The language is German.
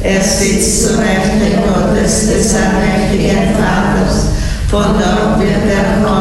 Er sitzt zu Rechten Gottes des allmächtigen Vaters. Von dort wird er kommen